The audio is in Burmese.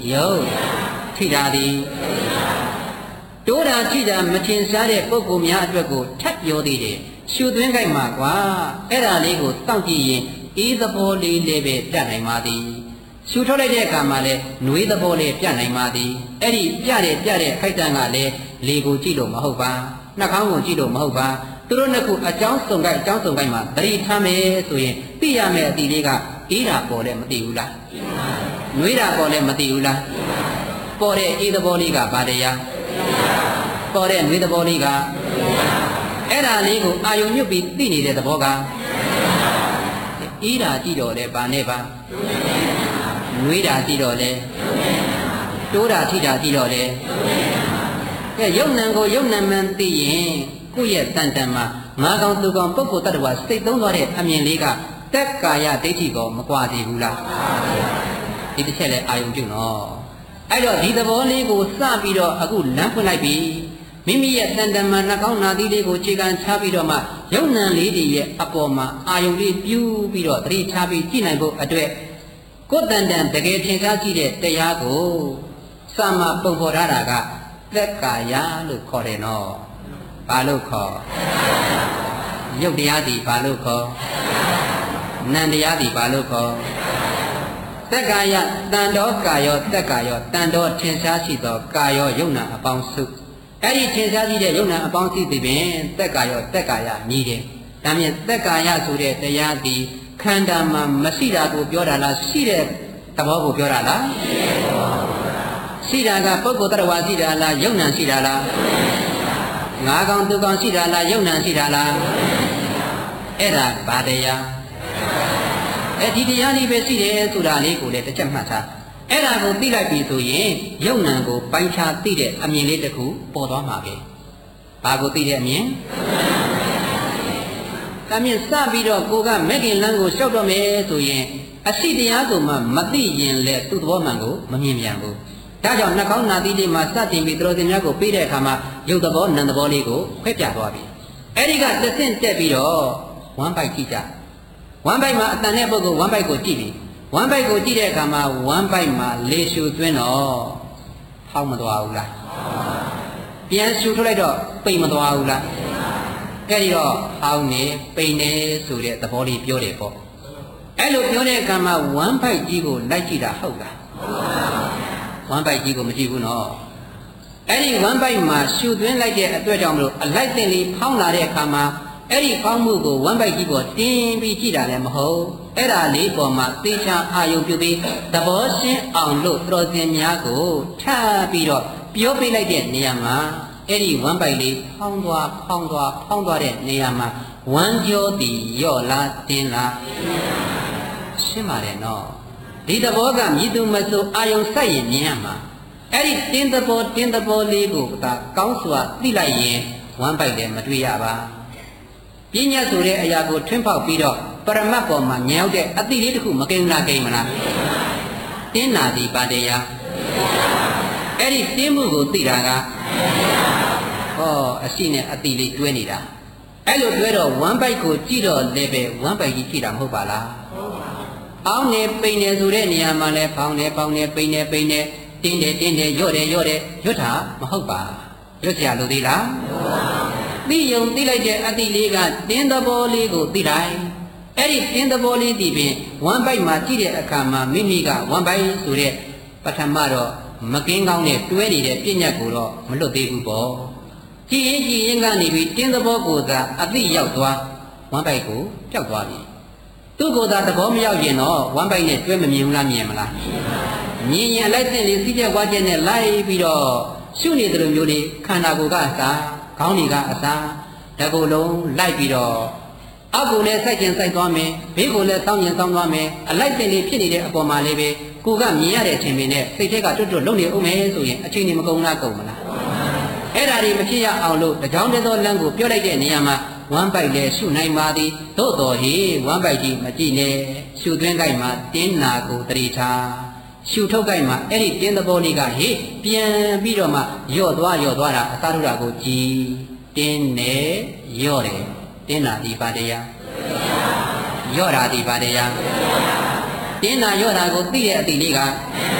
ယုတ်ထိတာသည်တိုးတာထိတာမထင်ရှားတဲ့ပုဂ္ဂိုလ်များအတွက်ကိုထပ်ပြောသေးတယ်ရှုသွင်းကြိုက်မှာကွာအဲ့ဒါလေးကိုတောင့်ကြည့်ရင်အေးသဘောလေးလည်းပဲပြနိုင်ပါသည်ရှုထုတ်လိုက်တဲ့အခါမှာလည်းနှွေးသဘောလေးပြနိုင်ပါသည်အဲ့ဒီပြတဲ့ခိုက်တန်ကလည်းလေကိုကြည့်လို့မဟုတ်ပါနှာခေါင်းကိုကြည့်လို့မဟုတ်ပါသူတို့နှစ်ခုအကြောင်းစုံကိုက်မှာသတိထားမယ်ဆိုရင်သိရမယ့်အတိလေးကအေးတာပေါ်လည်းမသိဘူးလားနှွေးတာပေါ်လည်းမသိဘူးလားပေါ်တဲ့အေးသဘောလေးကဘာတရားပေါ်တဲ့နှွေးသဘောလေးကအဲ့ဒါလေးကိုအာယုံညွတ်ပြီးသိနေတဲ့သဘောကအေးတာကြည့်တော့လေဘာနဲ့ပါနှွေးတာကြည့်တော့လေတိုးတာထိတာကြည့်တော့လေကဲယုံနံကိုယုံနံမှန်သိရင်ကိုယ့်ရဲ့တန်တန်မှာငါကောင်သူကောင်ပုဂ္ဂိုလ်တ attva စိတ်သုံးသွားတဲ့အမြင်လေးကတက်ကာယဒိဋ္ဌိကောမကွာသေးဘူးလားဒီတစ်ချက်လဲအာယုံပြုနော်အဲ့တော့ဒီသဘောလေးကိုစပြီးတော့အခုလမ်းဖွင့်လိုက်ပြီမိမိရဲ့တန်တန်မှာနှာခေါင်းနာသီးလေးကိုခြေခံချပြီးတော့မှယုံနံလေးတွေရဲ့အပေါ်မှာအာယုံလေးပြူးပြီးတော့သတိထားပြီးကြည့်နိုင်ဖို့အတွက်ကိုယ်တန်တန်တကယ်ထင်ရှားကြည့်တဲ့တရားကိုစမပုံဖော်ထားတာကသက်ကာယလို့ခေါ်တယ်နော်ဘာလို့ခေါ်ရုပ်တရားဒီဘာလို့ခေါ်နံတရားဒီဘာလို့ခေါ်သက်ကာယတန်တော်ကာယောသက်ကာယောတန်တော်ထင်ရှားရှိသောကာယောယုံနာအပေါင်းစုအဲ့ဒီထင်ရှားရှိတဲ့ယုံနာအပေါင်းစုသည်ပင်သက်ကာယောသက်ကာယမြည်တယ်ဒါမြင်သက်ကာယဆိုတဲ့တရားဒီခန္ဓာမှာမရှိတာကိုပြောတာလားရှိတဲ့သဘောကိုပြောတာလားရှိတာကပုဂ္ဂိုလ်တ attva ရှိတာလားယုံနာရှိတာလားငါကောင်သူကောင်ရှိတာလားယုံနာရှိတာလားအဲ့ဒါဘာတရားဒီတရားလေးပဲရှိတယ်ဆိုတာလေးကိုလည်းတစ်ချက်မှတ်ထားအဲ့ဒါကိုသိလိုက်ပြီဆိုရင်ယုံနာကိုပိုင်းခြားသိတဲ့အမြင်လေးတစ်ခုပေါ်သွားမှာပဲဘာကိုသိတဲ့အမြင်ဒါမြင်စပြီးတော့ကိုကမက်ကင်လန်းကိုလျှောက်တော့မယ်ဆိုရင်အရှိတရားကိုမှမသိရင်လည်းသူ့သဘောမှန်ကိုမမြင်ပြန်ဘူးဒါကြောင့်နှာခေါင်းနာသီးလေးမှာစတင်ပြီးသရောစင်များကိုပေးတဲ့အခါမှာရုပ်သဘောနံသဘောလေးကိုခွဲပြသွားပြီအဲ့ဒီကတစ်ဆင့်တက်ပြီးတော့ဝမ်းပိုက်ကြည့်ကြဝမ်းပိုက်မှာအတန်တဲ့ပုဂ္ဂိုလ်ဝမ်းပိုက်ကိုကြည့်ပြီဝမ်းပိုက်ကိုကြည့်တဲ့အခါမှာဝမ်းပိုက်မှာလေရှူသွင်းတော့ဟောင်းမသွားဘူးလားပြန်ရှူထုတ်လိုက်တော့ပိန်မသွားဘူးလားအဲ့ဒီတော့ဟောင်းနေပိန်နေဆိုတဲ့သဘောလေးပြောတယ်ပေါ့အဲ့လိုပြောတဲ့အခါမှာဝမ်းပိုက်ကြီးကိုလိုက်ကြည့်တာဟုတ်လားဝမ်းပိုက်ကြီးကိုမကြည့်ဘူးနော်အဲ့ဒီဝမ်းပိုက်မှာရှူသွင်းလိုက်တဲ့အတွက်ကြောင့်မလို့အလိုက်တင်လေးဖောင်းလာတဲ့အခါမှာအဲ့ဒီဖောင်းမှုကိုဝမ်းပိုက်ကြီးပေါ်တင်းပြီးကြည့်တာလည်းမဟုတ်အဲ့ဒါလေးပေါ်မှာသေချာအာယုံပြုပြီးသဘောရှင်းအောင်လို့သရောစင်များကိုထပ်ပြီးတော့ပြောပြလိုက်တဲ့နေရာမှာအဲ့ဒီဝမ်းပိုက်လေးဖောင်းသွားတဲ့နေရာမှာဝမ်းကြောသည်ရော့လားတင်းလားရှင်းပါတယ်နော်ဒီသဘောကမြည်သူမဆိုအာယုံစိုက်ရင်မြင်ရမှာအဲ့ဒီတင်းသဘောလေးကိုသာကောင်းစွာသိလိုက်ရင်ဝမ်းပိုက်လည်းမတွေ့ရပါပညာဆိုတဲ့အရာကိုထွန်းဖောက်ပြီးတော့ပရမတ်ပေါ်မှာညောက်တဲ့အတိလေးတစ်ခုမကိန်းလားကိန်းမလားတင်းနာသည်ပါတရားအဲ့ဒီတင်းမှုကိုသိတာကအရှိနဲ့အတိလေးတွဲနေတာအဲ့လိုတွဲတော့ဝမ်းပိုက်ကိုကြည့်တော့လည်းပဲဝမ်းပိုက်ကြီးကြည့်တာမဟုတ်ပါလားအောင်းနေပိန်နေဆိုတဲ့နေရာမှာလဲဖောင်းနေပိန်နေတင်းတယ်ရော့တာမဟုတ်ပါရွတ်စရာလိုသေးလားသိယုံသိလိုက်တဲ့အတိလေးကတင်းသဘောလေးကိုသိလိုက်အဲ့ဒီတင်းသဘောလေးဒီပင်ဝမ်းပိုက်မှာကြည့်တဲ့အခါမှာမိမိကဝမ်းပိုက်ဆိုတဲ့ပထမတော့မကင်းကောင်းနဲ့တွဲနေတဲ့ပြဉ္ညတ်ကိုတော့မလွတ်သေးဘူးပေါ့ကြည်ရင်ကနေပြီးတင်းသဘောကိုသာအတိရောက်သွားဝမ်းပိုက်ကိုပျောက်သွားပြီသူ့ကိုယ်သာသဘောမရောက်ရင်တော့ဝမ်းပိုက်နဲ့တွဲမမြင်ဘူးလားမြင်မလားမြင်ရင်လိုက်တဲ့လေးစီးပြွားချက်နဲ့လိုက်ပြီးတော့ရှုနေတယ်လို့မျိုးလေးခန္ဓာကိုယ်ကအစားခေါင်းတွေကအစားတကူလုံးလိုက်ပြီးတော့အောက်ကိုလည်းစိုက်ကျင်စိုက်သွားမယ်ဘေးကိုလည်းတောင်းကျင်တောင်းသွားမယ်အလိုက်တင်လေးဖြစ်နေတဲ့အပေါ်မှာလေးပဲကိုကမြင်ရတဲ့အချိန်တွေနဲ့စိတ်ထဲကတွတ်လုံးနေအောင်မယ်ဆိုရင်အချိန်ကြီးမကုန်လားကုန်မလားအဲ့ဒါတွေမဖြစ်ရအောင်လို့တကြောင်တည်းသောလမ်းကိုပြောလိုက်တဲ့နေရာမှာဝမ်းပိုက်လည်းရှုနိုင်ပါသည်သို့တော်ဟေဝမ်းပိုက်ကြီးမကြည့်နဲ့ရှုသွင်းလိုက်မှတင်းနာကိုတတိထားရှုထုတ်လိုက်မှအဲ့ဒီတင်းသဘောလေးကဟေပြန်ပြီးတော့မှယော့သွားတာအသာထုတာကိုကြည်တင်းနေယော့တယ်တင်းနာဒီပါတရားယော့တာဒီပါတရားတင်းနာယော့တာကိုသိတဲ့အတိလေးက